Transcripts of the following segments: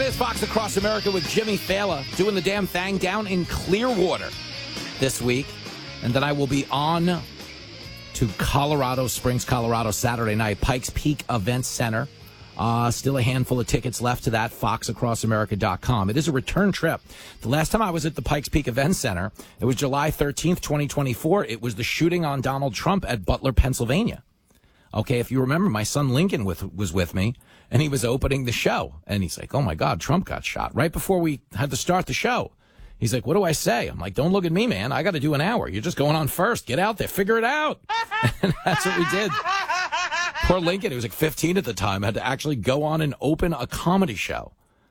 is Fox Across America with Jimmy Fallon doing the damn thing down in Clearwater this week. And then I will be on to Colorado Springs, Colorado, Saturday night, Pikes Peak Event Center. Still a handful of tickets left to that, foxacrossamerica.com. It is a return trip. The last time I was at the Pikes Peak Event Center, it was July 13th, 2024. It was the shooting on Donald Trump at Butler, Pennsylvania. Okay, if you remember, my son Lincoln was with me, and he was opening the show. And he's like, oh, my God, Trump got shot. Right before we had to start the show, he's like, what do I say? I'm like, don't look at me, man. I got to do an hour. You're just going on first. Get out there. Figure it out. And that's what we did. Poor Lincoln, he was like 15 at the time, had to actually go on and open a comedy show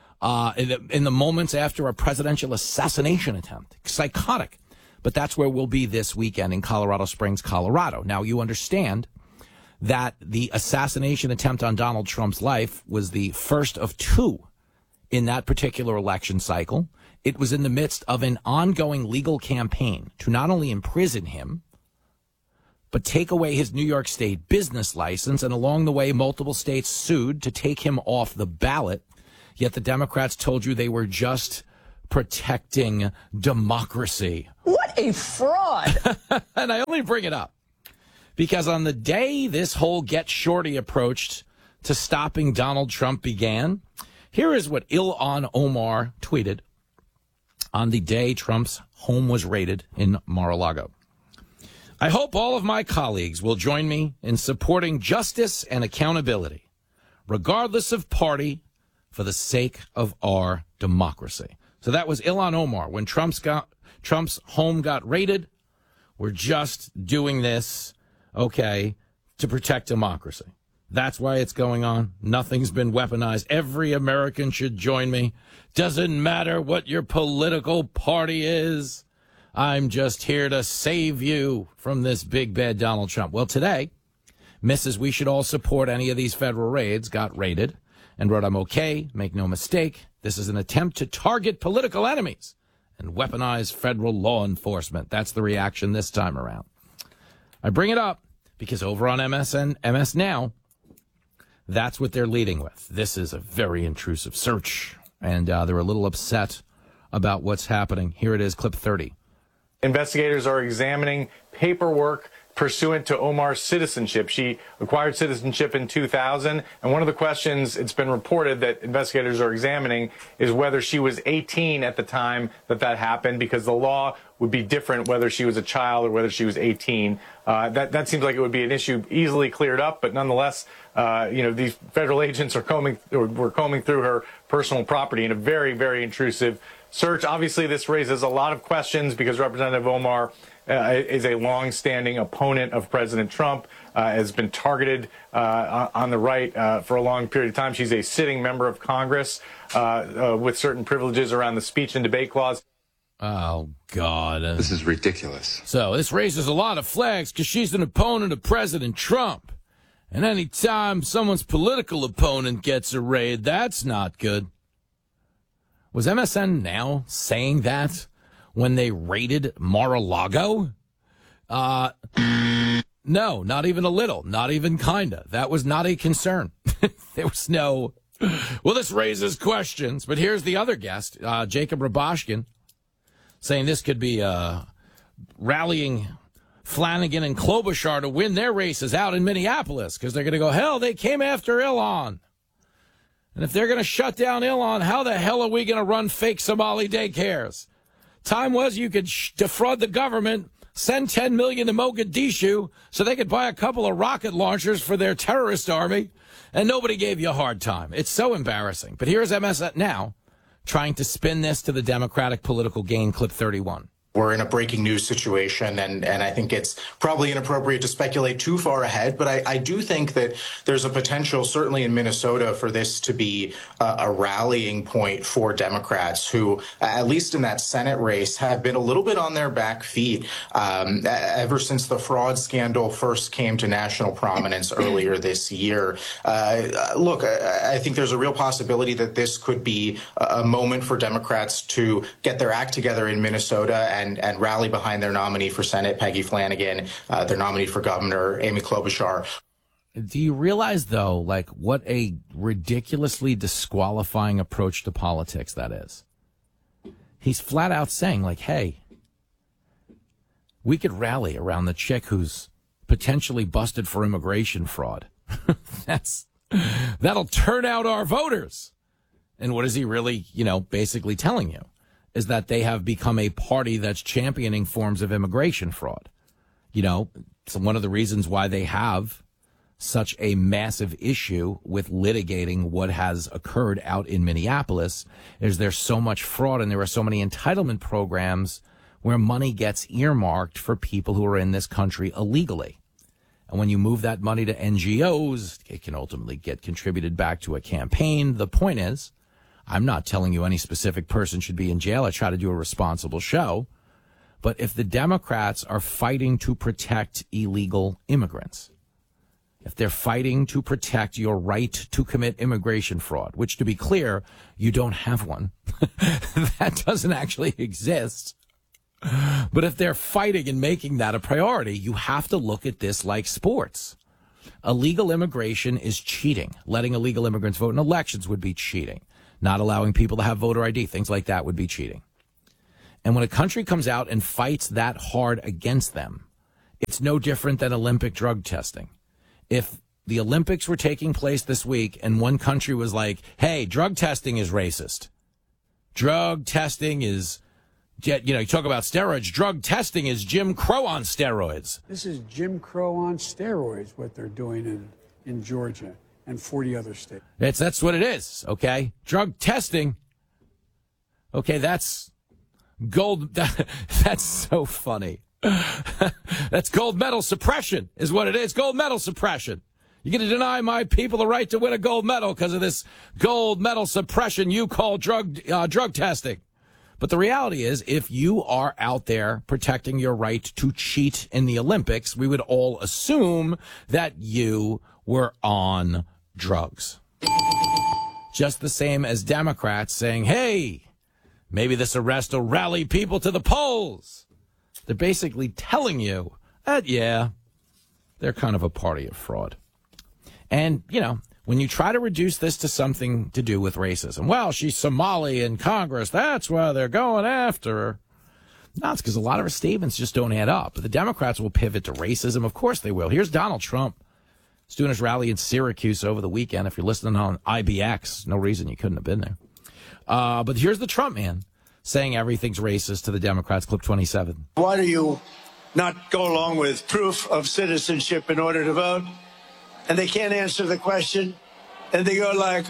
in the moments after a presidential assassination attempt. Psychotic. But that's where we'll be this weekend in Colorado Springs, Colorado. Now, you understand that the assassination attempt on Donald Trump's life was the first of two in that particular election cycle. It was in the midst of an ongoing legal campaign to not only imprison him, but take away his New York State business license. And along the way, multiple states sued to take him off the ballot. Yet the Democrats told you they were just protecting democracy. What a fraud. And I only bring it up because on the day this whole Get Shorty approach to stopping Donald Trump began, here is what Ilhan Omar tweeted on the day Trump's home was raided in Mar-a-Lago. I hope all of my colleagues will join me in supporting justice and accountability, regardless of party, for the sake of our democracy. So that was Ilhan Omar. When Trump's home got raided, we're just doing this, okay, to protect democracy. That's why it's going on. Nothing's been weaponized. Every American should join me. Doesn't matter what your political party is. I'm just here to save you from this big bad Donald Trump. Well, today, Mrs. We should all support any of these federal raids got raided and wrote, I'm okay, make no mistake. This is an attempt to target political enemies and weaponize federal law enforcement. That's the reaction this time around. I bring it up because over on MS Now, that's what they're leading with. This is a very intrusive search, and they're a little upset about what's happening. Here it is, clip 30. Investigators are examining paperwork pursuant to Omar's citizenship. She acquired citizenship in 2000, and one of the questions it's been reported that investigators are examining is whether she was 18 at the time that happened, because the law would be different whether she was a child or whether she was 18. That seems like it would be an issue easily cleared up, but nonetheless, these federal agents were combing through her personal property in a very, very intrusive search. Obviously, this raises a lot of questions because Representative Omar is a long-standing opponent of President Trump, has been targeted on the right for a long period of time. She's a sitting member of Congress with certain privileges around the speech and debate clause. Oh, God. This is ridiculous. So this raises a lot of flags because she's an opponent of President Trump. And any time someone's political opponent gets a raid, that's not good. Was MSN Now saying that when they raided Mar-a-Lago? No, not even a little, not even kinda. That was not a concern. There was no, well, this raises questions. But here's the other guest, Jacob Rabashkin, saying this could be rallying Flanagan and Klobuchar to win their races out in Minneapolis because they're going to go, hell, they came after Ilhan. And if they're going to shut down Ilhan, how the hell are we going to run fake Somali daycares? Time was you could defraud the government, send $10 million to Mogadishu so they could buy a couple of rocket launchers for their terrorist army, and nobody gave you a hard time. It's so embarrassing. But here's MS Now trying to spin this to the Democratic political gain, clip 31. We're in a breaking news situation, and I think it's probably inappropriate to speculate too far ahead, but I do think that there's a potential, certainly in Minnesota, for this to be a rallying point for Democrats who, at least in that Senate race, have been a little bit on their back feet ever since the fraud scandal first came to national prominence earlier this year. Look, I think there's a real possibility that this could be a moment for Democrats to get their act together in Minnesota and rally behind their nominee for Senate, Peggy Flanagan, their nominee for governor, Amy Klobuchar. Do you realize, though, like what a ridiculously disqualifying approach to politics that is? He's flat out saying, like, hey, we could rally around the chick who's potentially busted for immigration fraud. That'll turn out our voters. And what is he really, basically telling you is that they have become a party that's championing forms of immigration fraud. So one of the reasons why they have such a massive issue with litigating what has occurred out in Minneapolis is there's so much fraud and there are so many entitlement programs where money gets earmarked for people who are in this country illegally. And when you move that money to NGOs, it can ultimately get contributed back to a campaign. The point is, I'm not telling you any specific person should be in jail. I try to do a responsible show. But if the Democrats are fighting to protect illegal immigrants, if they're fighting to protect your right to commit immigration fraud, which, to be clear, you don't have one. That doesn't actually exist. But if they're fighting and making that a priority, you have to look at this like sports. Illegal immigration is cheating. Letting illegal immigrants vote in elections would be cheating. Not allowing people to have voter ID, things like that would be cheating. And when a country comes out and fights that hard against them, it's no different than Olympic drug testing. If the Olympics were taking place this week and one country was like, hey, drug testing is racist. Drug testing is, you talk about steroids. Drug testing is Jim Crow on steroids. This is Jim Crow on steroids, what they're doing in Georgia and 40 other states. That's what it is, okay? Drug testing, okay, that's gold. That's so funny. That's gold medal suppression is what it is. Gold medal suppression. You're going to deny my people the right to win a gold medal because of this gold medal suppression you call drug testing. But the reality is, if you are out there protecting your right to cheat in the Olympics, we would all assume that you were on drugs. Just the same as Democrats saying, hey, maybe this arrest will rally people to the polls. They're basically telling you that, yeah, they're kind of a party of fraud. And, when you try to reduce this to something to do with racism, well, she's Somali in Congress, that's why they're going after her. No, it's because a lot of her statements just don't add up. But the Democrats will pivot to racism. Of course they will. Here's Donald Trump. He's doing his rally in Syracuse over the weekend. If you're listening on IBX, no reason you couldn't have been there. But here's the Trump man saying everything's racist to the Democrats. Clip 27. Why do you not go along with proof of citizenship in order to vote? And they can't answer the question. And they go like,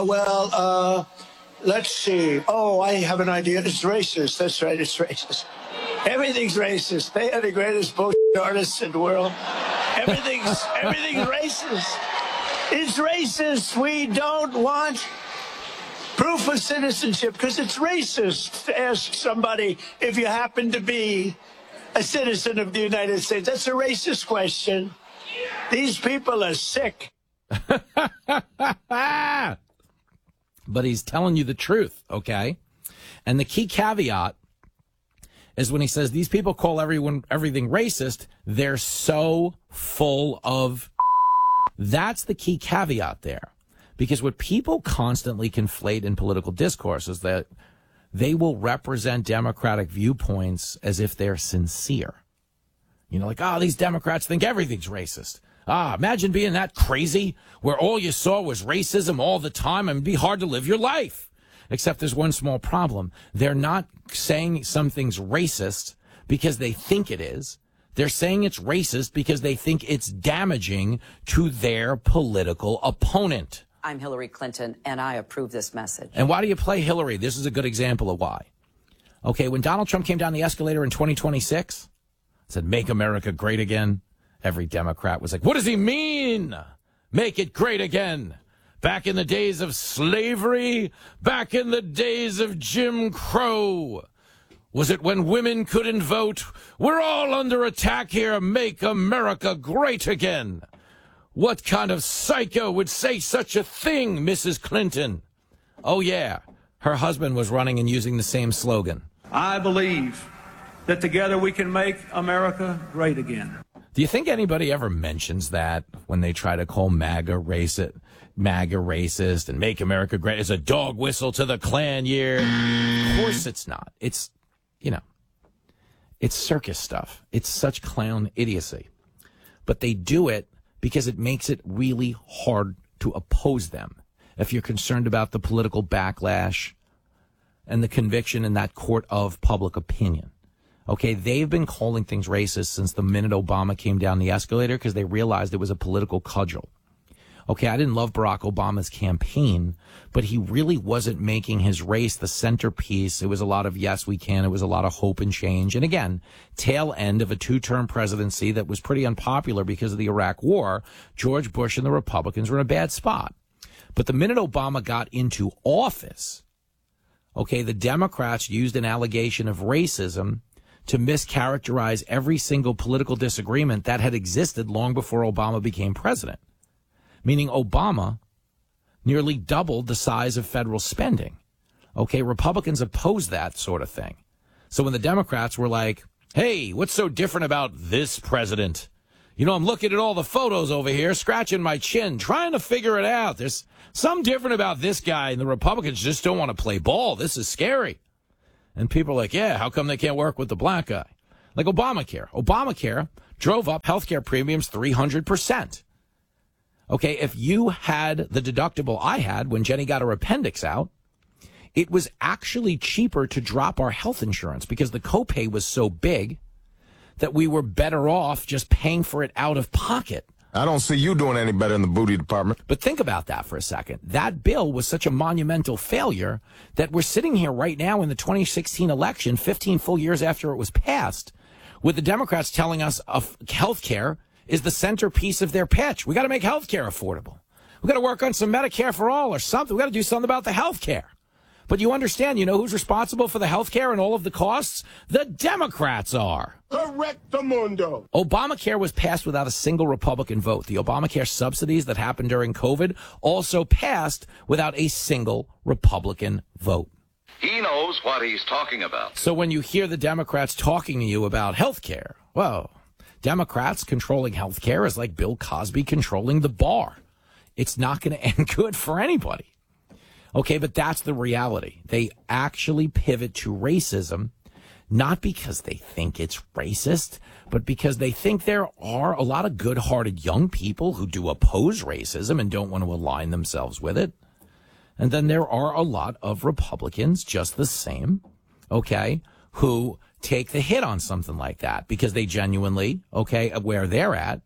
let's see. Oh, I have an idea. It's racist. That's right. It's racist. Everything's racist. They are the greatest bullshit artists in the world. Everything's racist. It's racist. We don't want proof of citizenship because it's racist to ask somebody if you happen to be a citizen of the United States. That's a racist question. These people are sick. But he's telling you the truth, okay? And the key caveat is when he says these people call everything racist, they're so full of. That's the key caveat there. Because what people constantly conflate in political discourse is that they will represent Democratic viewpoints as if they're sincere. Like, these Democrats think everything's racist. Imagine being that crazy where all you saw was racism all the time and it'd be hard to live your life. Except there's one small problem. They're not saying something's racist because they think it is. They're saying it's racist because they think it's damaging to their political opponent. I'm Hillary Clinton, and I approve this message. And why do you play Hillary? This is a good example of why. Okay, when Donald Trump came down the escalator in 2026, said, make America great again. Every Democrat was like, what does he mean? Make it great again. Back in the days of slavery, back in the days of Jim Crow. Was it when women couldn't vote? We're all under attack here. Make America great again. What kind of psycho would say such a thing, Mrs. Clinton? Oh, yeah. Her husband was running and using the same slogan. I believe that together we can make America great again. Do you think anybody ever mentions that when they try to call MAGA racist and make America great? It's a dog whistle to the Klan year. Of course it's not. It's, it's circus stuff. It's such clown idiocy. But they do it because it makes it really hard to oppose them. If you're concerned about the political backlash and the conviction in that court of public opinion. Okay, they've been calling things racist since the minute Obama came down the escalator because they realized it was a political cudgel. Okay, I didn't love Barack Obama's campaign, but he really wasn't making his race the centerpiece. It was a lot of yes, we can. It was a lot of hope and change. And again, tail end of a 2-term presidency that was pretty unpopular because of the Iraq War. George Bush and the Republicans were in a bad spot. But the minute Obama got into office, okay, the Democrats used an allegation of racism to mischaracterize every single political disagreement that had existed long before Obama became president. Meaning Obama nearly doubled the size of federal spending. Okay, Republicans opposed that sort of thing. So when the Democrats were like, hey, what's so different about this president? I'm looking at all the photos over here, scratching my chin, trying to figure it out. There's something different about this guy, and the Republicans just don't want to play ball. This is scary. And people are like, yeah, how come they can't work with the black guy? Like Obamacare. Obamacare drove up healthcare premiums 300%. Okay, if you had the deductible I had when Jenny got her appendix out, it was actually cheaper to drop our health insurance because the copay was so big that we were better off just paying for it out of pocket. I don't see you doing any better in the booty department. But think about that for a second. That bill was such a monumental failure that we're sitting here right now in the 2016 election, 15 full years after it was passed, with the Democrats telling us health care is the centerpiece of their pitch. We got to make health care affordable. We got to work on some Medicare for all or something. We got to do something about the health care. But you understand, who's responsible for the health care and all of the costs? The Democrats are. Correctamundo. Obamacare was passed without a single Republican vote. The Obamacare subsidies that happened during COVID also passed without a single Republican vote. He knows what he's talking about. So when you hear the Democrats talking to you about health care, well, Democrats controlling health care is like Bill Cosby controlling the bar. It's not going to end good for anybody. Okay, but that's the reality. They actually pivot to racism, not because they think it's racist, but because they think there are a lot of good-hearted young people who do oppose racism and don't want to align themselves with it. And then there are a lot of Republicans just the same, okay, who take the hit on something like that because they genuinely, okay, where they're at,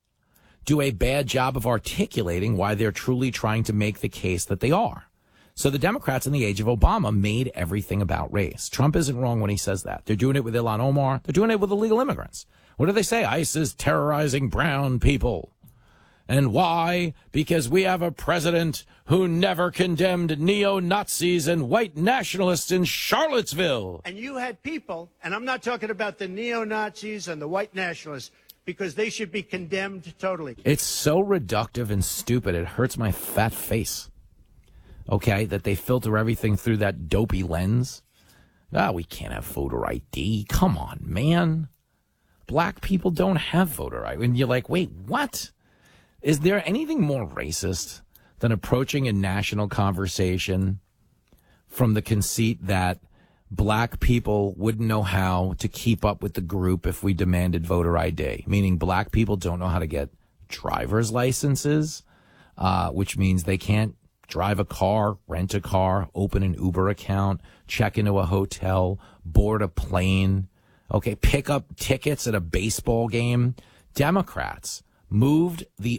do a bad job of articulating why they're truly trying to make the case that they are. So the Democrats in the age of Obama made everything about race. Trump isn't wrong when he says that. They're doing it with Ilhan Omar. They're doing it with illegal immigrants. What do they say? ICE is terrorizing brown people. And why? Because we have a president who never condemned neo-Nazis and white nationalists in Charlottesville. And you had people, and I'm not talking about the neo-Nazis and the white nationalists, because they should be condemned totally. It's so reductive and stupid. It hurts my fat face. Okay, that they filter everything through that dopey lens. We can't have voter ID. Come on, man. Black people don't have voter ID. And you're like, wait, what? Is there anything more racist than approaching a national conversation from the conceit that black people wouldn't know how to keep up with the group if we demanded voter ID? Meaning black people don't know how to get driver's licenses, which means they can't drive a car, rent a car, open an Uber account, check into a hotel, board a plane, okay, pick up tickets at a baseball game. Democrats moved the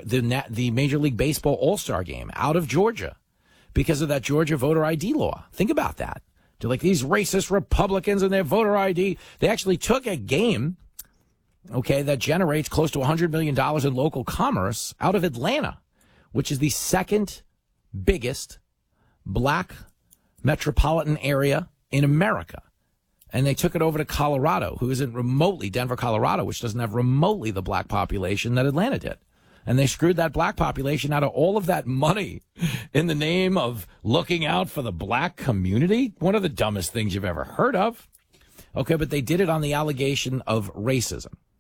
Major League Baseball All-Star game out of Georgia because of that Georgia voter ID law. Think about that. They're like these racist Republicans and their voter ID. They actually took a game, okay, that generates close to $100 million in local commerce out of Atlanta, which is the second biggest black metropolitan area in America. And they took it over to Colorado, who isn't remotely, Denver, Colorado, which doesn't have remotely the black population that Atlanta did. And they screwed that black population out of all of that money in the name of looking out for the black community. One of the dumbest things you've ever heard of. Okay, but they did it on the allegation of racism.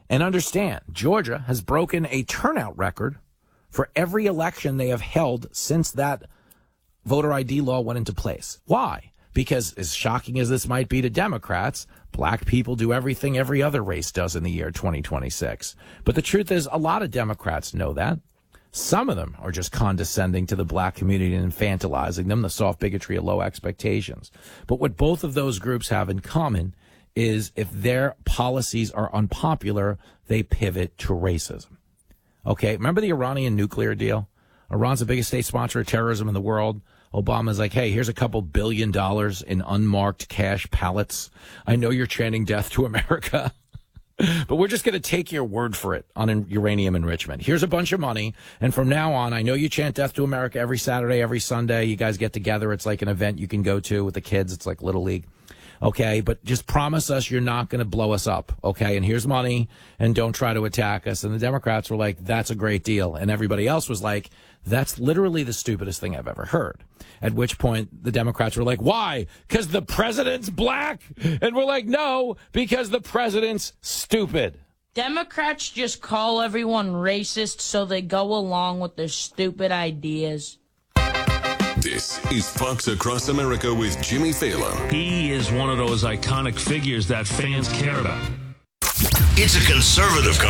And understand, Georgia has broken a turnout record for every election they have held since that voter ID law went into place. Why? Because as shocking as this might be to Democrats, black people do everything every other race does in the year 2026. But the truth is, a lot of Democrats know that. Some of them are just condescending to the black community and infantilizing them, the soft bigotry of low expectations. But what both of those groups have in common is if their policies are unpopular, they pivot to racism. Okay, remember the Iranian nuclear deal? Iran's the biggest state sponsor of terrorism in the world. Obama's like, hey, here's a couple $1 billion in unmarked cash pallets. I know you're chanting death to America, but we're just going to take your word for it on uranium enrichment. Here's a bunch of money, and from now on, I know you chant death to America every Saturday, every Sunday. You guys get together. It's like an event you can go to with the kids. It's like Little League. Okay, but just promise us you're not going to blow us up, okay? And here's money, and don't try to attack us. And the Democrats were like, that's a great deal. And everybody else was like, that's literally the stupidest thing I've ever heard. At which point, the Democrats were like, why? Because the president's black? And we're like, no, because the president's stupid. Democrats just call everyone racist so they go along with their stupid ideas. This is Fox Across America with Jimmy Fallon. He is one of those iconic figures that fans care about. It's a conservative